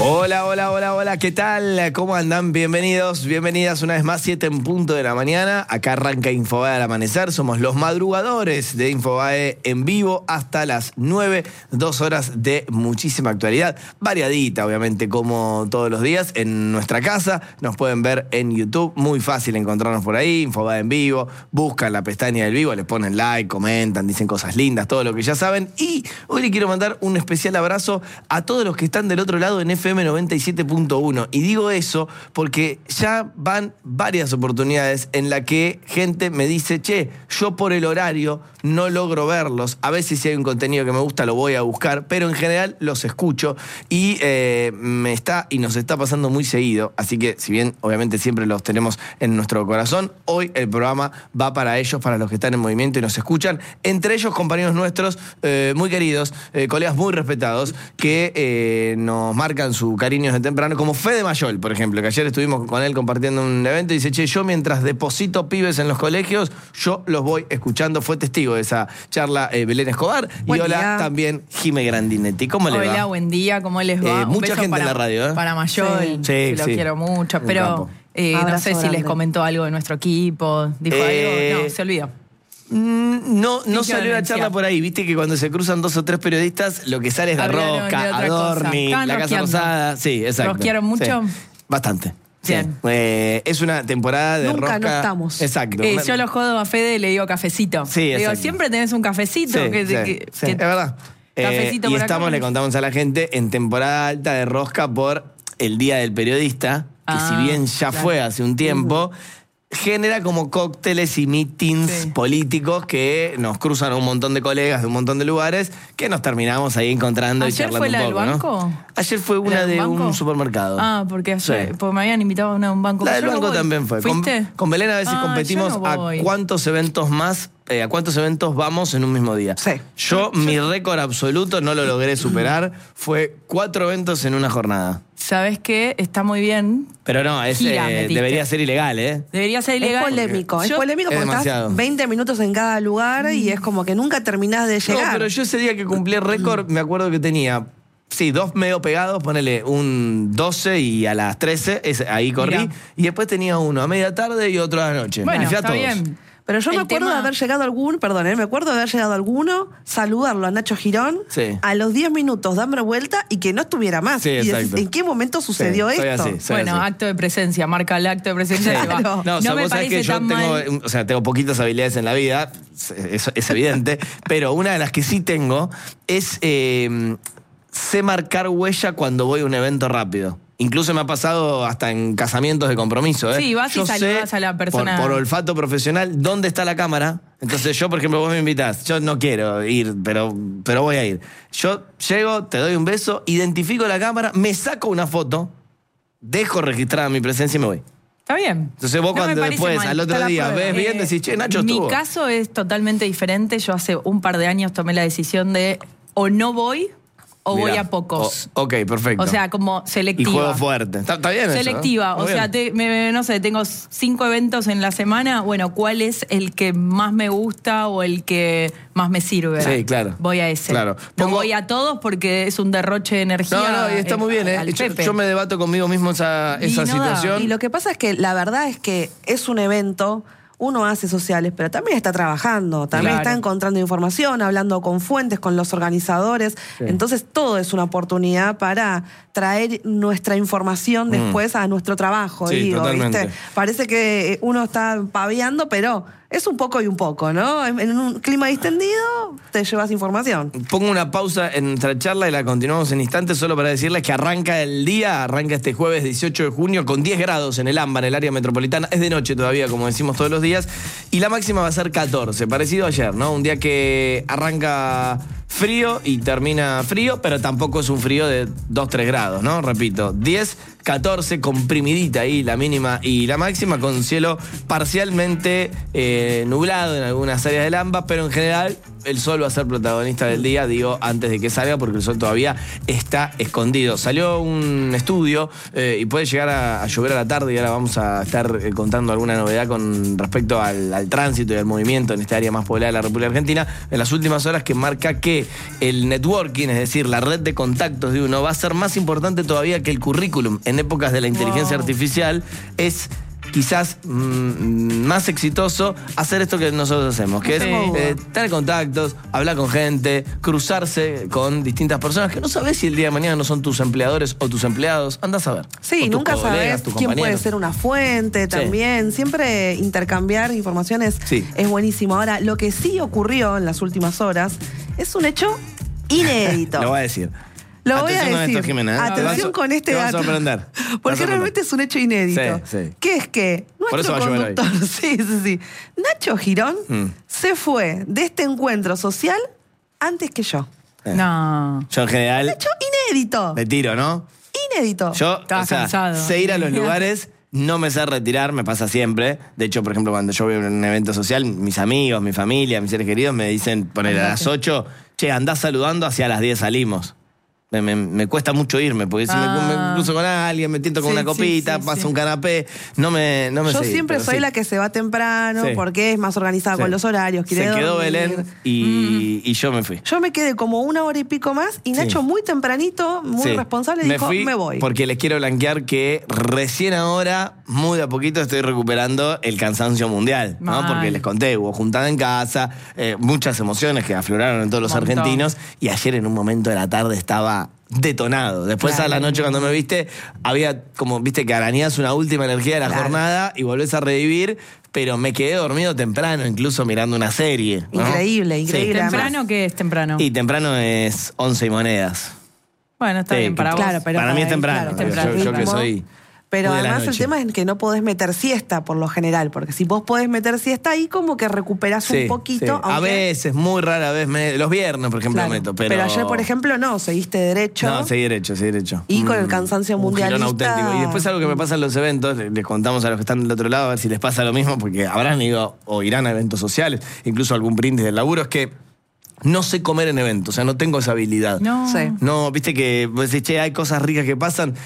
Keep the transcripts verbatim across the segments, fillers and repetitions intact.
Hola, hola, hola, hola, ¿qué tal? ¿Cómo andan? Bienvenidos, bienvenidas una vez más, siete en punto de la mañana. Acá arranca Infobae al amanecer, somos los madrugadores de Infobae en vivo hasta las nueve, dos horas de muchísima actualidad, variadita obviamente como todos los días en nuestra casa. Nos pueden ver en YouTube, muy fácil encontrarnos por ahí, Infobae en vivo, buscan la pestaña del vivo, les ponen like, comentan, dicen cosas lindas, todo lo que ya saben. Y hoy le quiero mandar un especial abrazo a todos los que están del otro lado en F M noventa y siete punto uno. Y digo eso porque ya van varias oportunidades en la que gente me dice, che, yo por el horario no logro verlos. A veces si hay un contenido que me gusta lo voy a buscar, pero en general los escucho y eh, me está y nos está pasando muy seguido. Así que si bien obviamente siempre los tenemos en nuestro corazón, hoy el programa va para ellos, para los que están en movimiento y nos escuchan. Entre ellos compañeros nuestros eh, muy queridos, eh, colegas muy respetados que eh, nos marcan su cariño desde temprano, como Fede Mayol, por ejemplo, que ayer estuvimos con él compartiendo un evento y dice, che, yo mientras deposito pibes en los colegios, yo los voy escuchando. Fue testigo de esa charla eh, Belén Escobar. Buen y hola día. También Jime Grandinetti. ¿Cómo le va? Hola, buen día, ¿cómo les va? Eh, Un mucha beso gente para, en la radio, ¿eh? Para Mayol, Sí, que sí, lo sí. quiero mucho, Un pero capo. eh, no Abrazo sé si grande. les comentó algo de nuestro equipo, dijo Eh, algo, no, se olvidó. Mm, No, no Dicho salió la denuncia. charla por ahí. Viste que cuando se cruzan dos o tres periodistas, lo que sale es la Hablaron de Rosca, otra Adorni, cosa. Estaban la Casa rosqueando. Rosada. Sí, exacto. ¿Rosquearon mucho? Sí. Bastante. Bien. Sí. Eh, es una temporada de Nunca rosca. no estamos. Exacto. Eh, yo lo jodo a Fede y le digo cafecito. Sí, le digo, exacto. siempre tenés un cafecito. Sí, que, sí, que- sí, que- es verdad. Cafecito Eh, y por acá. estamos, le contamos a la gente, en temporada alta de rosca por el Día del Periodista, que Ah, si bien ya claro. fue hace un tiempo, genera como cócteles y meetings Sí. políticos que nos cruzan a un montón de colegas de un montón de lugares que nos terminamos ahí encontrando y ¿Ayer charlando fue la un del poco, ¿no? banco? Ayer fue ¿La una del de banco? un supermercado. Ah, porque, ayer- Sí. porque me habían invitado a una- un banco. La pero del yo no banco voy. también fue. Con, ¿Fuiste? con Belén a veces Ah, competimos yo no voy. a cuántos eventos más, eh, a cuántos eventos vamos en un mismo día. Sí. Yo, mi récord absoluto, no lo logré superar, fue cuatro eventos en una jornada. ¿Sabes qué? Está muy bien. Pero no, es, Gira, eh, metiste. debería ser ilegal, ¿eh? Debería ser Es ilegal. polémico, es Yo- polémico Es porque demasiado. estás veinte minutos en cada lugar y es como que nunca terminás de No, llegar. pero yo ese día que cumplí el récord, me acuerdo que tenía, sí, dos medio pegados, ponele un doce y a las trece, ese- ahí corrí. Mirá. Y después tenía uno a media tarde y otro a la noche. Bueno, Me fui a está todos. bien. Pero yo El me acuerdo tema- de haber llegado a algún, perdón, ¿eh? me acuerdo de haber llegado a alguno, saludarlo a Nacho Girón, Sí. a los diez minutos darme vuelta y que no estuviera más. Sí, y decís, exacto. ¿en qué momento sucedió Sí, soy esto? así, soy Bueno, así. acto de presencia, marca el acto de presencia. se va. Claro. No, o sea, me vos sabés parece que yo tan tengo, mal. o sea, tengo poquitas habilidades en la vida, eso es evidente, pero una de las que sí tengo es eh, sé marcar huella cuando voy a un evento rápido. Incluso me ha pasado hasta en casamientos de compromiso, ¿eh? Sí, vas y Yo saludás sé, a la persona. Por, por olfato profesional, dónde está la cámara. Entonces yo, por ejemplo, vos me invitás, yo no quiero ir, pero, pero voy a ir. Yo llego, te doy un beso, identifico la cámara, me saco una foto, dejo registrada mi presencia y me voy. Está bien. Entonces vos No me cuando parece después, mal. al otro Está la día, prueba. ves bien, decís, che, Nacho Mi estuvo. caso es totalmente diferente. Yo hace un par de años tomé la decisión de o no voy o Mirá. voy a pocos. O- ok, perfecto. O sea, como y selectiva. juego fuerte. Está, está bien eso, Selectiva, ¿eh? o Muy sea, bien. te- me- no sé, tengo cinco eventos en la semana. Bueno, ¿cuál es el que más me gusta o el que más me sirve? Sí, claro. Voy a ese. Claro. No Pongo- voy a todos porque es un derroche de energía. No, no, y está eh, muy bien, ¿eh? al Yo, Pepe. yo me debato conmigo mismo esa, Y esa no da. situación. Y lo que pasa es que la verdad es que es un evento, uno hace sociales, pero también está trabajando, también Claro. está encontrando información, hablando con fuentes, con los organizadores. Sí. Entonces todo es una oportunidad para traer nuestra información después a nuestro trabajo, Sí, digo, totalmente. ¿viste? Parece que uno está paviando, pero es un poco y un poco, ¿no? En en un clima distendido te llevas información. Pongo una pausa en nuestra charla y la continuamos en instantes solo para decirles que arranca el día, arranca este jueves dieciocho de junio con diez grados en el AMBA, en el área metropolitana. Es de noche todavía, como decimos todos los días. Y la máxima va a ser catorce, parecido a ayer, ¿no? Un día que arranca frío y termina frío, pero tampoco es un frío de dos, tres grados, ¿no? Repito, diez, catorce, comprimidita ahí la mínima y la máxima, con cielo parcialmente eh, nublado en algunas áreas del AMBA, pero en general el sol va a ser protagonista del día, digo, antes de que salga, porque el sol todavía está escondido. Salió un estudio eh, y puede llegar a, a llover a la tarde, y ahora vamos a estar eh, contando alguna novedad con respecto al, al tránsito y al movimiento en esta área más poblada de la República Argentina en las últimas horas, que marca que el networking, es decir, la red de contactos de uno, va a ser más importante todavía que el currículum. En épocas de la inteligencia Wow. artificial es quizás mmm, más exitoso hacer esto que nosotros hacemos, que Sí. es eh, tener contactos, hablar con gente, cruzarse con distintas personas que no sabes si el día de mañana no son tus empleadores o tus empleados. Andás a ver. Sí, O tus nunca colegas, sabes tus quién puede compañeros. ser una fuente también. Siempre intercambiar informaciones Sí. es buenísimo. Ahora, lo que sí ocurrió en las últimas horas es un hecho inédito. Lo voy a decir. Lo voy a Atención con decir. esto, Jimena, ¿eh? Atención Te vas a- con este te vas a dato. sorprender. Te vas a Porque sorprender. realmente es un hecho inédito. Sí, sí. Que es que Por eso nuestro va a llover conductor, sí, sí, sí, Nacho Girón, Mm. se fue de este encuentro social antes que yo. No. Yo en general Hecho inédito. me tiro, ¿no? Inédito. Yo, Estaba o sea, cansado. sé ir a los lugares, no me sé retirar, me pasa siempre. De hecho, por ejemplo, cuando yo voy a un evento social, mis amigos, mi familia, mis seres queridos me dicen, poner a las ocho, che, andás saludando, hacia las diez salimos. Me, me- me cuesta mucho irme, porque si me- Ah. me, cruzo con alguien, me tiento con Sí, una sí, copita, sí, pasa sí. un canapé, no me, no me Yo sé ir, siempre pero soy sí. la que se va temprano Sí. porque es más organizada Sí. con los horarios. Se quiere quedó dormir. Belén y, Mm. y yo me fui. Yo me quedé como una hora y pico más y Sí. Nacho muy tempranito, muy Sí. responsable, me dijo, fui me voy. Porque les quiero blanquear que recién ahora, muy de a poquito, estoy recuperando el cansancio mundial, ¿no? Mal. Porque les conté, hubo juntada en casa, eh, muchas emociones que afloraron en todos los Montón. argentinos, y ayer en un momento de la tarde estaba detonado. Después Claro. a la noche cuando me viste, había como, viste, que arañás una última energía de la Claro. jornada y volvés a revivir, pero me quedé dormido temprano, incluso mirando una serie, ¿no? Increíble, Sí. increíble. ¿Temprano qué es temprano? Y temprano es once y monedas. Bueno, está Sí, bien para claro, vos. pero para mí es él, temprano. claro, Yo- temprano. Yo, yo que ritmo. soy. Pero muy de la además el noche. tema es que no podés meter siesta por lo general, porque si vos podés meter siesta ahí, como que recuperás Sí, un poquito. sí. A aunque- veces, muy rara vez, me- los viernes, por ejemplo, Claro. meto. Pero... ayer, por ejemplo, no, seguiste derecho. No, seguí derecho, seguí derecho. Y con el cansancio un mundialista. girón auténtico. Y después algo que me pasa en los eventos, le- les contamos a los que están del otro lado, a ver si les pasa lo mismo, porque habrán ido o irán a eventos sociales, incluso algún brindis del laburo, es que no sé comer en eventos, o sea, no tengo esa habilidad. No. Sí. No, viste que vos decís, che, hay cosas ricas que pasan.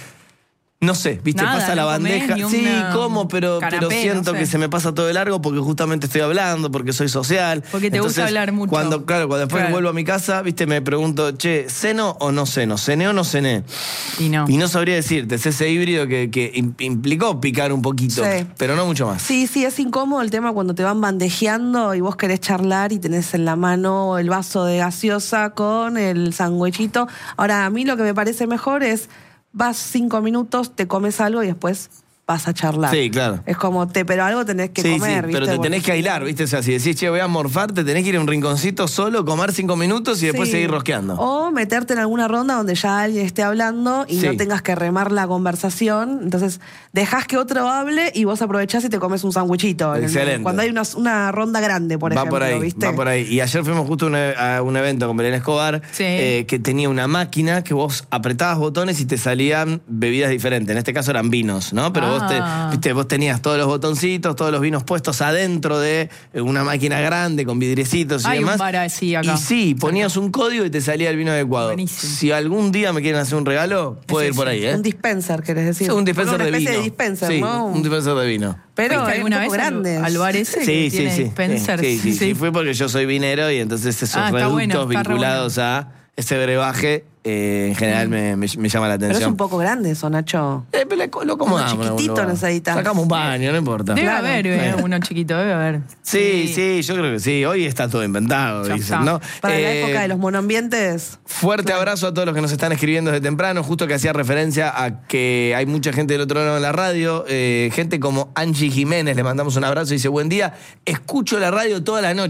No sé, viste, Nada, pasa la no comés bandeja. ni Sí, una como, pero, canapé, pero siento no sé. que se me pasa todo de largo porque justamente estoy hablando, porque soy social. Porque te gusta hablar mucho. Cuando, claro, cuando después Claro. vuelvo a mi casa, viste, me pregunto, che, ¿ceno o no ceno? ¿Cené o no cené? Y no. Y no sabría decirte, es ese híbrido que, que im- implicó picar un poquito, Sí. pero no mucho más. Sí, sí, es incómodo el tema cuando te van bandejeando y vos querés charlar y tenés en la mano el vaso de gaseosa con el sandwichito. Ahora, a mí lo que me parece mejor es, vas cinco minutos, te comes algo y después vas a charlar. Sí, claro. Es como, te, pero algo tenés que sí, comer, sí, ¿viste? pero te tenés Porque- que aislar, ¿viste? O sea, si decís, che, voy a morfar, te tenés que ir a un rinconcito solo, comer cinco minutos y después Sí. seguir rosqueando. O meterte en alguna ronda donde ya alguien esté hablando y Sí. no tengas que remar la conversación. Entonces, dejás que otro hable y vos aprovechás y te comes un sandwichito. en el medio. Excelente. Cuando hay una, una ronda grande, por va ejemplo, por ahí, ¿viste? va por ahí. Y ayer fuimos justo a un, e- a un evento con Belén Escobar, Sí. eh, que tenía una máquina que vos apretabas botones y te salían bebidas diferentes. En este caso eran vinos, ¿no? Pero vos, te, Ah. viste, vos tenías todos los botoncitos, todos los vinos puestos adentro de una máquina grande con vidriecitos y Hay un demás. bar así acá. Y sí, ponías un código y te salía el vino adecuado. Buenísimo. Si algún día me quieren hacer un regalo, puede ir ese, por ahí, ¿eh? Un dispenser, querés decir. Sí, un dispenser Una de especie vino. de dispenser, sí, ¿no? un dispenser de vino. Pero ¿Fuiste es un alguna poco vez al- grande. al bar ese? Sí, que sí, tiene sí. dispenser? Sí, sí, sí. Fue porque yo soy vinero y entonces esos Ah, está reductos bueno, está re vinculados a ese brebaje, eh, en general me, me- me llama la Pero es atención. un poco grande eso, Nacho. Eh, pero le- lo acomodamos en algún chiquitito lugar. necesitas. Sacamos un baño, no importa. Debe Claro. haber eh, Sí. uno chiquito, debe haber. Sí, sí, yo creo que sí. Hoy está todo inventado, Ya dicen, está. ¿no? Para la Eh, época de los monoambientes. Fuerte abrazo a todos los que nos están escribiendo desde temprano, justo que hacía referencia a que hay mucha gente del otro lado de la radio, eh, gente como Angie Jiménez, le mandamos un abrazo y dice, buen día, escucho la radio toda la noche,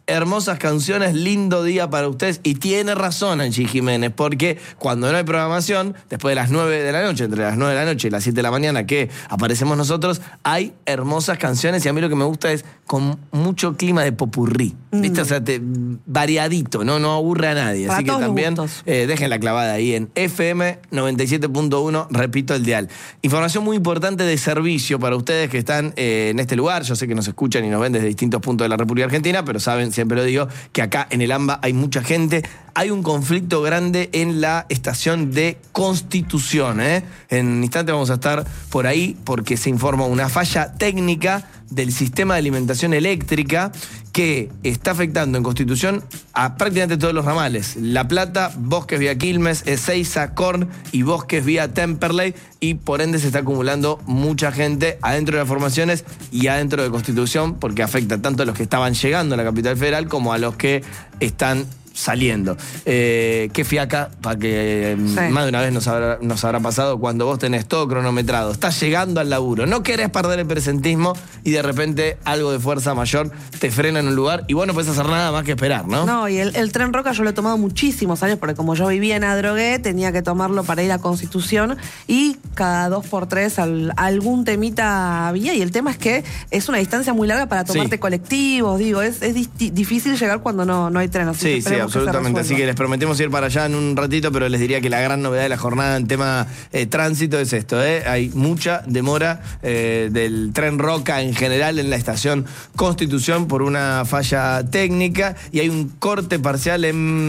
hermosas canciones, lindo día para ustedes. Y tiene razón Angie Jiménez, porque cuando no hay programación, después de las nueve de la noche, entre las nueve de la noche y las siete de la mañana que aparecemos nosotros, hay hermosas canciones y a mí lo que me gusta es con mucho clima de popurrí, ¿viste? Mm. O sea, te, variadito, ¿no? No aburre a nadie. Para Así que también eh, dejen la clavada ahí en F M noventa y siete punto uno, repito el dial. Información muy importante de servicio para ustedes que están eh, en este lugar. Yo sé que nos escuchan y nos ven desde distintos puntos de la República Argentina, pero saben, siempre lo digo, que acá en el AMBA hay mucha gente. Hay un conflicto grande en la estación de Constitución, ¿eh? En un instante vamos a estar por ahí porque se informa una falla técnica del sistema de alimentación eléctrica que está afectando en Constitución a prácticamente todos los ramales. La Plata, Bosques vía Quilmes, Ezeiza, Korn y Bosques vía Temperley, y por ende se está acumulando mucha gente adentro de las formaciones y adentro de Constitución porque afecta tanto a los que estaban llegando a la capital federal como a los que están saliendo. Eh, qué fiaca, para que sí. Más de una vez nos habrá, nos habrá pasado cuando vos tenés todo cronometrado, estás llegando al laburo, no querés perder el presentismo y de repente algo de fuerza mayor te frena en un lugar y vos no podés hacer nada más que esperar, ¿no? No, y el, el tren Roca yo lo he tomado muchísimos años porque como yo vivía en Adrogué tenía que tomarlo para ir a Constitución y cada dos por tres al, algún temita había, y el tema es que es una distancia muy larga para tomarte sí. colectivos, digo, es, es di- difícil llegar cuando no, no hay tren, así sí, sí, absolutamente, así que les prometemos ir para allá en un ratito, pero les diría que la gran novedad de la jornada en tema eh, tránsito es esto, ¿eh? Hay mucha demora eh, del tren Roca en general en la estación Constitución por una falla técnica y hay un corte parcial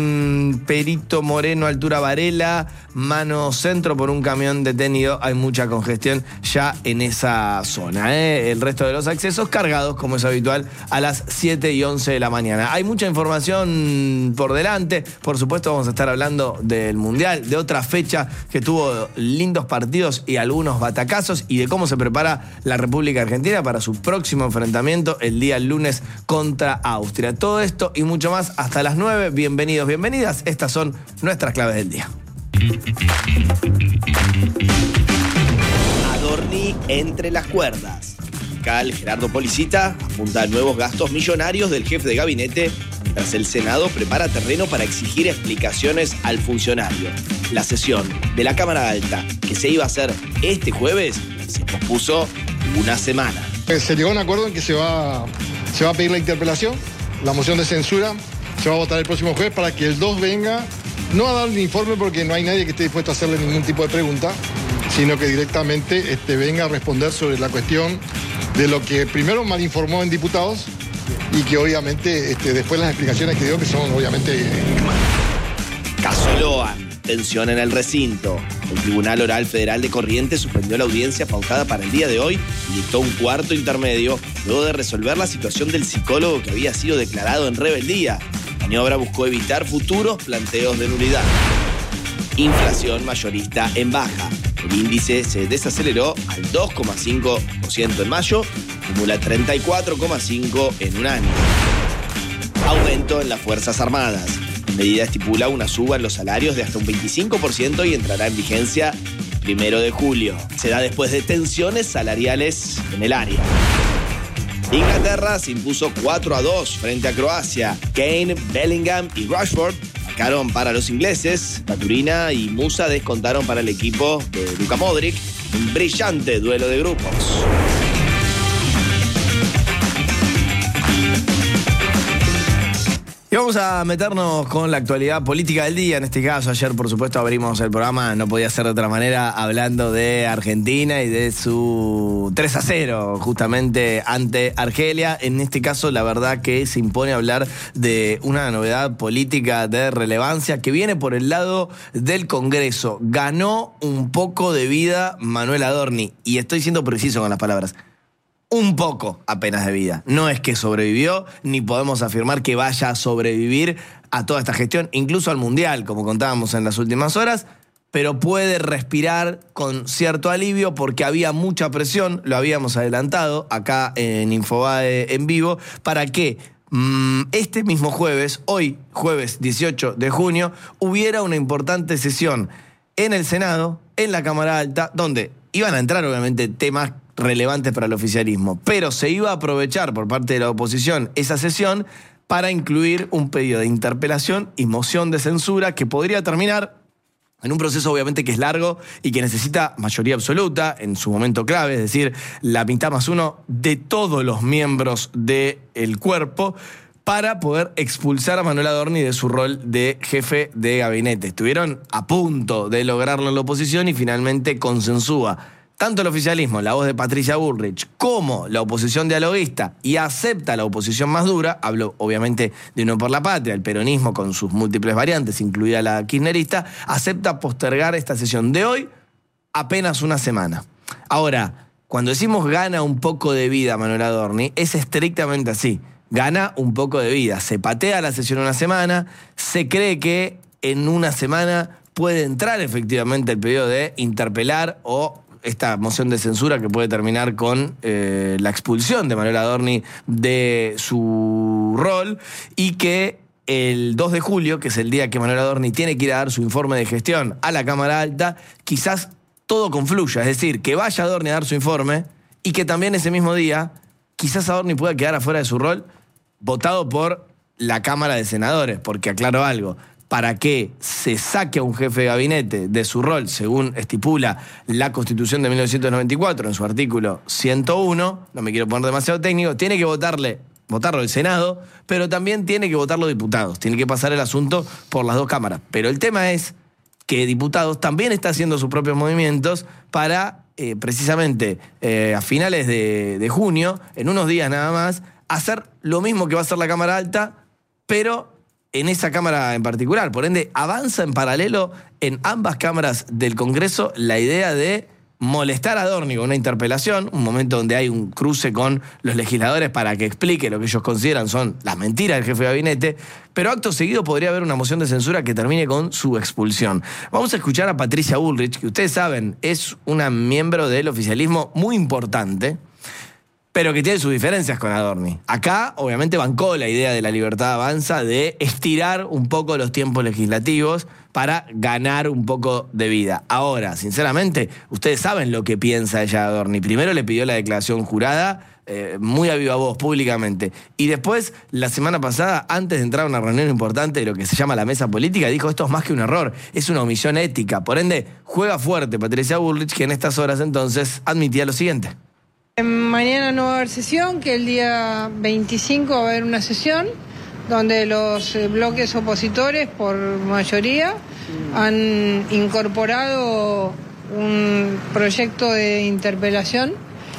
en Perito Moreno, altura Varela, mano centro por un camión detenido. Hay mucha congestión ya en esa zona, ¿eh? El resto de los accesos cargados, como es habitual, a las siete y once de la mañana. Hay mucha información por delante. Por supuesto vamos a estar hablando del Mundial, de otra fecha que tuvo lindos partidos y algunos batacazos y de cómo se prepara la República Argentina para su próximo enfrentamiento el día lunes contra Austria. Todo esto y mucho más hasta las nueve. Bienvenidos, bienvenidas. Estas son nuestras claves del día. Adorni entre las cuerdas. El fiscal Gerardo Policita apunta a nuevos gastos millonarios del jefe de gabinete mientras el Senado prepara terreno para exigir explicaciones al funcionario. La sesión de la Cámara Alta, que se iba a hacer este jueves, se pospuso una semana. Se llegó a un acuerdo en que se va, se va a pedir la interpelación, la moción de censura, se va a votar el próximo jueves para que el dos venga, no a dar un informe porque no hay nadie que esté dispuesto a hacerle ningún tipo de pregunta, sino que directamente este, venga a responder sobre la cuestión de lo que primero mal informó en diputados y que obviamente este, después las explicaciones que dio que son obviamente... Caso Loa, tensión en el recinto. El Tribunal Oral Federal de Corrientes suspendió la audiencia pautada para el día de hoy y dictó un cuarto intermedio luego de resolver la situación del psicólogo que había sido declarado en rebeldía. La maniobra buscó evitar futuros planteos de nulidad. Inflación mayorista en baja. El índice se desaceleró al dos coma cinco por ciento en mayo, acumula treinta y cuatro coma cinco por ciento en un año. Aumento en las Fuerzas Armadas. La medida estipula una suba en los salarios de hasta un veinticinco por ciento y entrará en vigencia el primero de julio. Se da después de tensiones salariales en el área. Inglaterra se impuso cuatro a dos frente a Croacia. Kane, Bellingham y Rashford marcaron para los ingleses. Baturina y Musa descontaron para el equipo de Luka Modric. Un brillante duelo de grupos. Y vamos a meternos con la actualidad política del día. En este caso, ayer, por supuesto, abrimos el programa, no podía ser de otra manera, hablando de Argentina y de su tres a cero, justamente, ante Argelia. En este caso, la verdad que se impone hablar de una novedad política de relevancia que viene por el lado del Congreso. Ganó un poco de vida Manuel Adorni, y estoy siendo preciso con las palabras. Un poco apenas de vida. No es que sobrevivió, ni podemos afirmar que vaya a sobrevivir a toda esta gestión, incluso al Mundial, como contábamos en las últimas horas, pero puede respirar con cierto alivio porque había mucha presión, lo habíamos adelantado acá en Infobae en vivo, para que mmm, este mismo jueves, hoy jueves dieciocho de junio, hubiera una importante sesión en el Senado, en la Cámara Alta, donde iban a entrar obviamente temas relevantes para el oficialismo, pero se iba a aprovechar por parte de la oposición esa sesión para incluir un pedido de interpelación y moción de censura que podría terminar en un proceso obviamente que es largo y que necesita mayoría absoluta en su momento clave, es decir, la mitad más uno de todos los miembros del cuerpo, para poder expulsar a Manuel Adorni de su rol de jefe de gabinete. Estuvieron a punto de lograrlo en la oposición y finalmente consensúa tanto el oficialismo, la voz de Patricia Bullrich, como la oposición dialoguista, y acepta la oposición más dura. Hablo obviamente de Unión por la Patria, el peronismo con sus múltiples variantes, incluida la kirchnerista, acepta postergar esta sesión de hoy apenas una semana. Ahora, cuando decimos gana un poco de vida Manuel Adorni, es estrictamente así. Gana un poco de vida. Se patea la sesión una semana, se cree que en una semana puede entrar efectivamente el pedido de interpelar o esta moción de censura que puede terminar con eh, la expulsión de Manuel Adorni de su rol, y que el dos de julio, que es el día que Manuel Adorni tiene que ir a dar su informe de gestión a la Cámara Alta, quizás todo confluya, es decir, que vaya Adorni a dar su informe y que también ese mismo día quizás Adorni pueda quedar afuera de su rol votado por la Cámara de Senadores, porque aclaro algo, para que se saque a un jefe de gabinete de su rol, según estipula la Constitución de mil novecientos noventa y cuatro en su artículo ciento uno, no me quiero poner demasiado técnico, tiene que votarle, votarlo el Senado, pero también tiene que votar los diputados, tiene que pasar el asunto por las dos cámaras. Pero el tema es que Diputados también está haciendo sus propios movimientos para, eh, precisamente, eh, a finales de, de junio, en unos días nada más, hacer lo mismo que va a hacer la Cámara Alta, pero en esa Cámara en particular. Por ende, avanza en paralelo en ambas cámaras del Congreso la idea de molestar a Adorni con una interpelación, un momento donde hay un cruce con los legisladores para que explique lo que ellos consideran son las mentiras del jefe de gabinete, pero acto seguido podría haber una moción de censura que termine con su expulsión. Vamos a escuchar a Patricia Bullrich, que ustedes saben es una miembro del oficialismo muy importante, pero que tiene sus diferencias con Adorni. Acá, obviamente, bancó la idea de la Libertad Avanza de estirar un poco los tiempos legislativos para ganar un poco de vida. Ahora, sinceramente, ustedes saben lo que piensa ella de Adorni. Primero le pidió la declaración jurada, eh, muy a viva voz, públicamente. Y después, la semana pasada, antes de entrar a una reunión importante de lo que se llama la mesa política, dijo: esto es más que un error, es una omisión ética. Por ende, juega fuerte Patricia Bullrich, que en estas horas entonces admitía lo siguiente. Mañana no va a haber sesión, que el día veinticinco va a haber una sesión donde los bloques opositores, por mayoría, han incorporado un proyecto de interpelación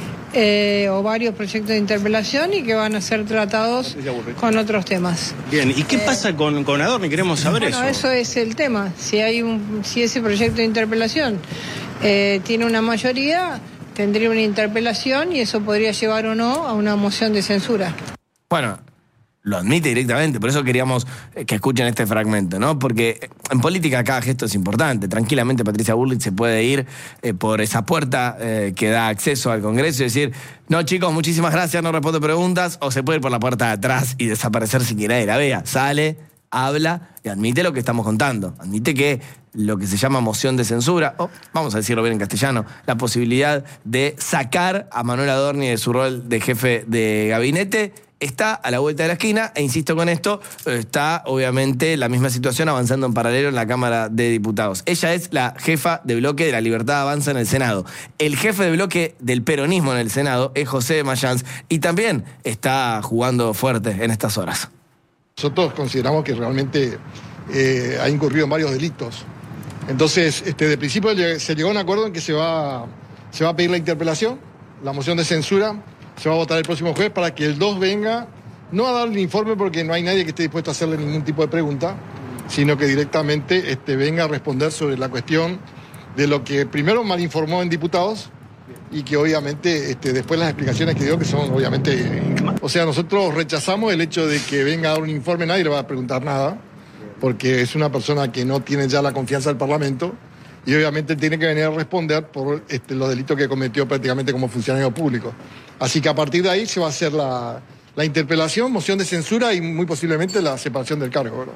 eh, o varios proyectos de interpelación y que van a ser tratados con otros temas. Bien, ¿y qué eh, pasa con, con Adorni? Queremos saber bueno, eso. Eso es el tema. Si hay un, si ese proyecto de interpelación eh, tiene una mayoría, tendría una interpelación y eso podría llevar o no a una moción de censura. Bueno, lo admite directamente, por eso queríamos que escuchen este fragmento, ¿no? Porque en política cada gesto es importante. Tranquilamente Patricia Bullrich se puede ir eh, por esa puerta eh, que da acceso al Congreso y decir: no, chicos, muchísimas gracias, no respondo preguntas, o se puede ir por la puerta de atrás y desaparecer sin que nadie la vea. Sale, habla y admite lo que estamos contando. Admite que lo que se llama moción de censura, o vamos a decirlo bien en castellano, la posibilidad de sacar a Manuel Adorni de su rol de jefe de gabinete, está a la vuelta de la esquina, e insisto con esto, está obviamente la misma situación avanzando en paralelo en la Cámara de Diputados. Ella es la jefa de bloque de la Libertad Avanza en el Senado. El jefe de bloque del peronismo en el Senado es José de Mayans, y también está jugando fuerte en estas horas. Nosotros consideramos que realmente eh, ha incurrido en varios delitos. Entonces, este, de principio se llegó a un acuerdo en que se va, se va a pedir la interpelación, la moción de censura, se va a votar el próximo jueves para que el dos venga, no a dar el informe porque no hay nadie que esté dispuesto a hacerle ningún tipo de pregunta, sino que directamente este, venga a responder sobre la cuestión de lo que primero malinformó en diputados y que obviamente este, después las explicaciones que dio, que son obviamente... O sea, nosotros rechazamos el hecho de que venga a dar un informe, nadie le va a preguntar nada, porque es una persona que no tiene ya la confianza del Parlamento y obviamente tiene que venir a responder por este, los delitos que cometió prácticamente como funcionario público. Así que a partir de ahí se va a hacer la, la interpelación, moción de censura y muy posiblemente la separación del cargo, ¿verdad?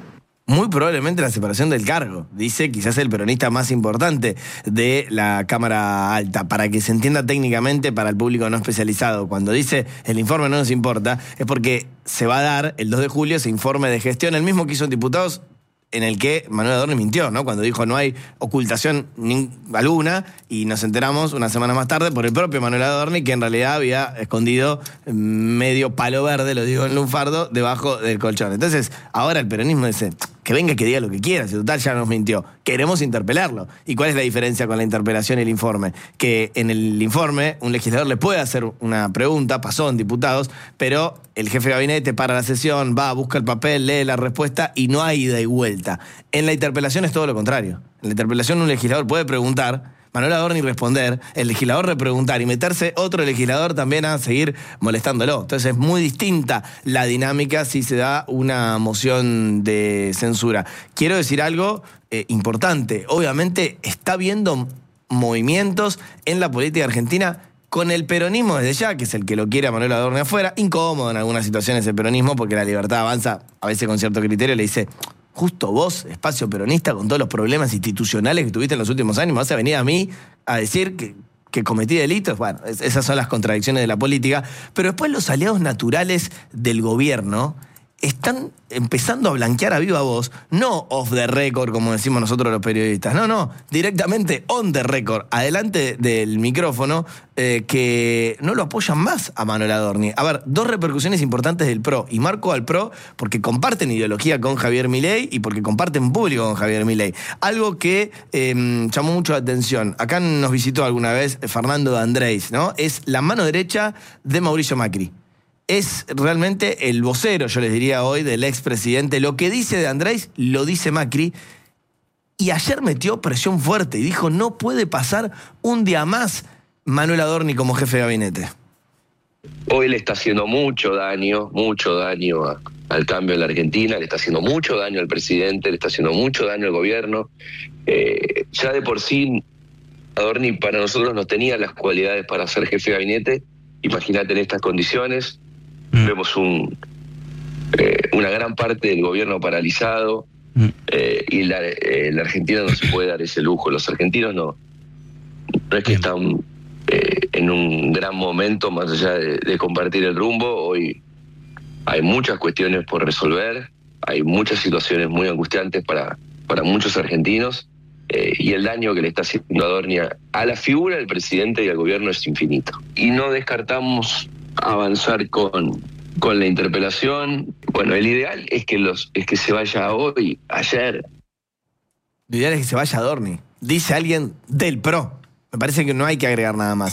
muy probablemente la separación del cargo. Dice quizás el peronista más importante de la Cámara Alta. Para que se entienda técnicamente para el público no especializado, cuando dice el informe no nos importa, es porque se va a dar el dos de julio ese informe de gestión, el mismo que hizo en diputados, en el que Manuel Adorni mintió, ¿no? Cuando dijo no hay ocultación ni alguna, y nos enteramos una semana más tarde por el propio Manuel Adorni que en realidad había escondido medio palo verde, lo digo en lunfardo, debajo del colchón. Entonces, ahora el peronismo dice que venga, que diga lo que quiera, si total ya nos mintió. Queremos interpelarlo. ¿Y cuál es la diferencia con la interpelación y el informe? Que en el informe un legislador le puede hacer una pregunta, pasó en diputados, pero el jefe de gabinete para la sesión, va, busca el papel, lee la respuesta y no hay ida y vuelta. En la interpelación es todo lo contrario. En la interpelación un legislador puede preguntar, Manuel Adorni responder, el legislador repreguntar y meterse otro legislador también a seguir molestándolo. Entonces es muy distinta la dinámica si se da una moción de censura. Quiero decir algo eh, importante. Obviamente está habiendo movimientos en la política argentina con el peronismo desde ya, que es el que lo quiere a Manuel Adorni afuera. Incómodo en algunas situaciones el peronismo porque la Libertad Avanza, a veces con cierto criterio, le dice... Justo vos, espacio peronista, con todos los problemas institucionales que tuviste en los últimos años, ¿me vas a venir a mí a decir que, que cometí delitos? Bueno, es, esas son las contradicciones de la política. Pero después los aliados naturales del gobierno están empezando a blanquear a viva voz, no off the record, como decimos nosotros los periodistas, no, no, directamente on the record, adelante del micrófono, eh, que no lo apoyan más a Manuel Adorni. A ver, dos repercusiones importantes del PRO, y marco al PRO porque comparten ideología con Javier Milei y porque comparten público con Javier Milei. Algo que eh, llamó mucho la atención, acá nos visitó alguna vez Fernando D'Andrés, ¿no? Es la mano derecha de Mauricio Macri. Es realmente el vocero, yo les diría hoy, del expresidente. Lo que dice D'Andrés lo dice Macri. Y ayer metió presión fuerte y dijo, no puede pasar un día más Manuel Adorni como jefe de gabinete. Hoy le está haciendo mucho daño, mucho daño a, al cambio en la Argentina, le está haciendo mucho daño al presidente, le está haciendo mucho daño al gobierno. Eh, ya de por sí, Adorni para nosotros no tenía las cualidades para ser jefe de gabinete. Imagínate en estas condiciones. Mm. Vemos un, eh, una gran parte del gobierno paralizado mm. eh, y la, eh, la Argentina no se puede dar ese lujo. Los argentinos no, no es que están eh, en un gran momento más allá de, de compartir el rumbo. Hoy hay muchas cuestiones por resolver, hay muchas situaciones muy angustiantes para, para muchos argentinos eh, y el daño que le está haciendo Adorni a, a la figura del presidente y al gobierno es infinito. Y no descartamos avanzar con, con la interpelación. Bueno, el ideal es que los es que se vaya hoy, ayer. Lo ideal es que se vaya Adorni. Dice alguien del PRO. Me parece que no hay que agregar nada más.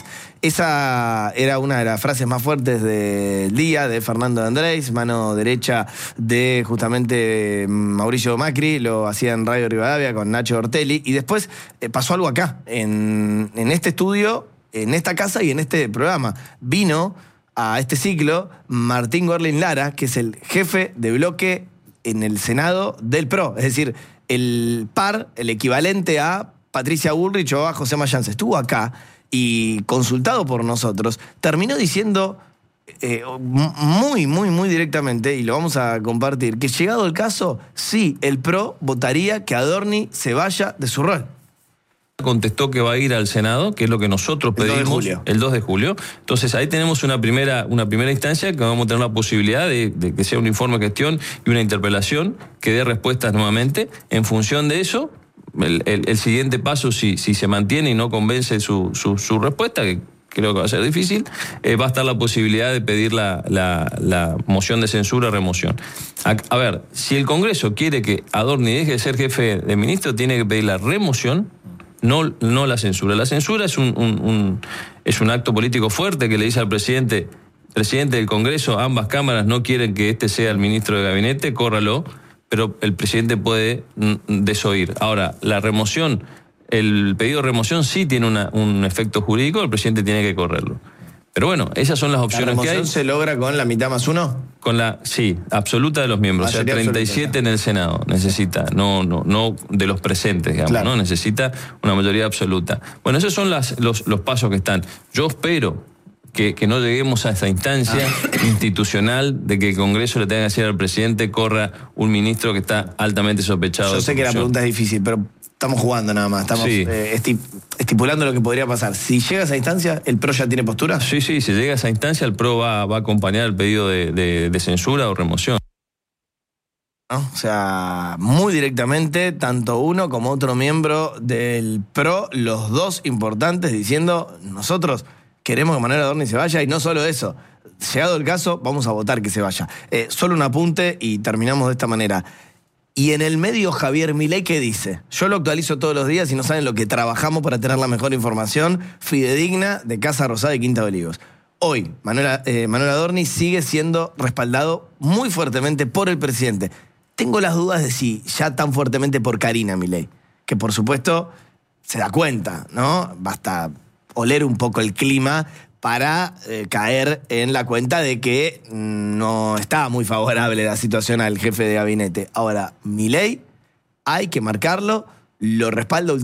Esa era una de las frases más fuertes del día de Fernando D'Andrés, mano derecha de justamente Mauricio Macri, lo hacía en Radio Rivadavia con Nacho Ortelli, y después eh, pasó algo acá, en, en este estudio, en esta casa y en este programa. Vino a este ciclo Martín Gorlin Lara, que es el jefe de bloque en el Senado del PRO, es decir, el par, el equivalente a Patricia Bullrich o a José Mayans. Estuvo acá y consultado por nosotros, terminó diciendo eh, muy, muy, muy directamente, y lo vamos a compartir, que llegado el caso, sí, el PRO votaría que Adorni se vaya de su rol. Contestó que va a ir al Senado, que es lo que nosotros pedimos, el dos de julio. El dos de julio. Entonces ahí tenemos una primera, una primera instancia que vamos a tener la posibilidad de, de que sea un informe de gestión y una interpelación que dé respuestas nuevamente. En función de eso, el, el, el siguiente paso, si, si se mantiene y no convence su, su, su respuesta, que creo que va a ser difícil, eh, va a estar la posibilidad de pedir la, la, la moción de censura o remoción. A, a ver, si el Congreso quiere que Adorni deje de ser jefe de ministro, tiene que pedir la remoción, No, no la censura. La censura es un, un, un, es un acto político fuerte que le dice al presidente, presidente del Congreso, ambas cámaras no quieren que este sea el ministro de gabinete, córralo, pero el presidente puede desoír. Ahora, la remoción, el pedido de remoción sí tiene una, un efecto jurídico, el presidente tiene que correrlo. Pero bueno, esas son las opciones que hay. ¿La remoción se logra con la mitad más uno? Con la, sí, absoluta de los miembros. Mayoría, o sea, treinta y siete absoluta en el Senado necesita, no, no, no de los presentes, digamos, claro. ¿no? Necesita una mayoría absoluta. Bueno, esos son las, los, los pasos que están. Yo espero que, que no lleguemos a esta instancia ah. institucional de que el Congreso le tenga que decir al presidente corra un ministro que está altamente sospechado. Yo sé que la pregunta es difícil, pero estamos jugando nada más, estamos sí. eh, estipulando lo que podría pasar. Si llega a esa instancia, ¿el P R O ya tiene postura? Sí, sí, si llega a esa instancia, el P R O va, va a acompañar el pedido de, de, de censura o remoción. ¿No? O sea, muy directamente, tanto uno como otro miembro del P R O, los dos importantes, diciendo, nosotros queremos que Manuel Adorni se vaya, y no solo eso, llegado el caso, vamos a votar que se vaya. Eh, solo un apunte y terminamos de esta manera. Y en el medio, Javier Milei, ¿qué dice? Yo lo actualizo todos los días y no saben lo que trabajamos para tener la mejor información fidedigna de Casa Rosada y Quinta de Olivos. Hoy, Manuel, eh, Manuel Adorni sigue siendo respaldado muy fuertemente por el presidente. Tengo las dudas de si ya tan fuertemente por Karina Milei, que por supuesto se da cuenta, ¿no? Basta oler un poco el clima para eh, caer en la cuenta de que no está muy favorable la situación al jefe de gabinete. Ahora, Milei, hay que marcarlo, lo respalda